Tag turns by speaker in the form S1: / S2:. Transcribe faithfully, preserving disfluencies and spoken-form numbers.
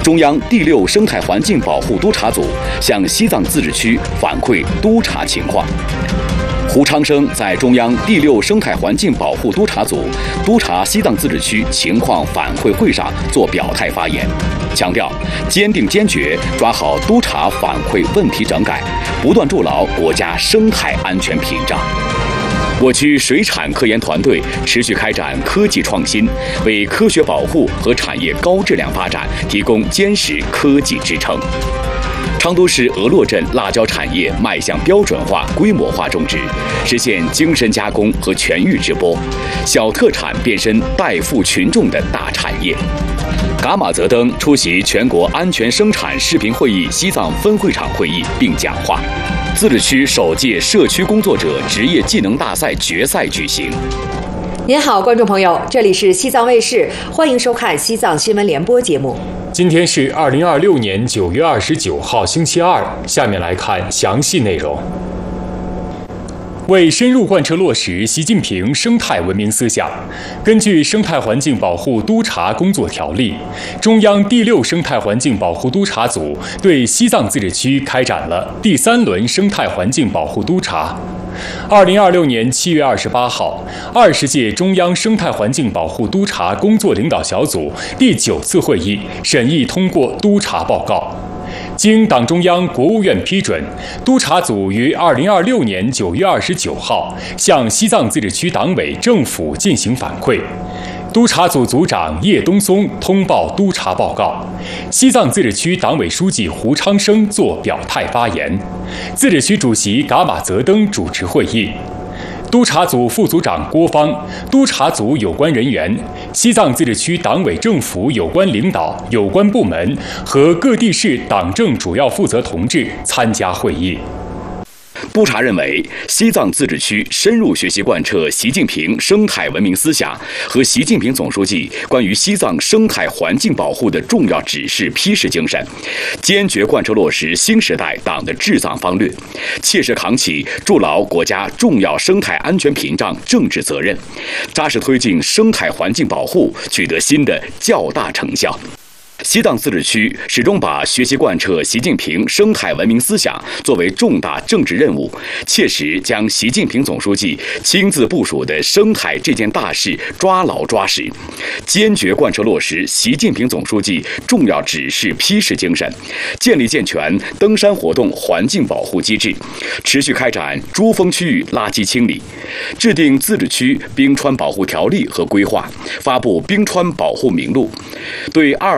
S1: 中央第六生态环境保护督察组向西藏自治区反馈督察情况。胡昌生在中央第六生态环境保护督察组督察西藏自治区情况反馈会上作表态发言，强调坚定坚决抓好督察反馈问题整改，不断筑牢国家生态安全屏障。我区水产科研团队持续开展科技创新，为科学保护和产业高质量发展提供坚实科技支撑。昌都市俄洛镇辣椒产业迈向标准化、规模化种植，实现精深加工和全域直播，小特产变身代富群众的大产业。噶玛泽登出席全国安全生产视频会议西藏分会场会议并讲话。自治区首届社区工作者职业技能大赛决赛举行。
S2: 您好，观众朋友，这里是西藏卫视，欢迎收看西藏新闻联播节目。
S3: 今天是二零二六年九月二十九号，星期二。下面来看详细内容。为深入贯彻落实习近平生态文明思想，根据《生态环境保护督察工作条例》，中央第六生态环境保护督察组对西藏自治区开展了第三轮生态环境保护督查。二零二六年七月二十八号，二十届中央生态环境保护督察工作领导小组第九次会议审议通过督查报告。经党中央、国务院批准，督察组于二零二六年九月二十九号向西藏自治区党委政府进行反馈。督察组组长叶东松通报督查报告，西藏自治区党委书记胡昌生作表态发言，自治区主席噶玛泽登主持会议。督察组副组长郭芳、督察组有关人员、西藏自治区党委政府有关领导、有关部门和各地市党政主要负责同志参加会议。
S1: 督察认为，西藏自治区深入学习贯彻习近平生态文明思想和习近平总书记关于西藏生态环境保护的重要指示批示精神，坚决贯彻落实新时代党的治藏方略，切实扛起筑牢国家重要生态安全屏障政治责任，扎实推进生态环境保护取得新的较大成效。西藏自治区始终把学习贯彻习近平生态文明思想作为重大政治任务，切实将习近平总书记亲自部署的生态这件大事抓牢抓实，坚决贯彻落实习近平总书记重要指示批示精神，建立健全登山活动环境保护机制，持续开展珠峰区域垃圾清理，制定自治区冰川保护条例和规划，发布冰川保护名录，对二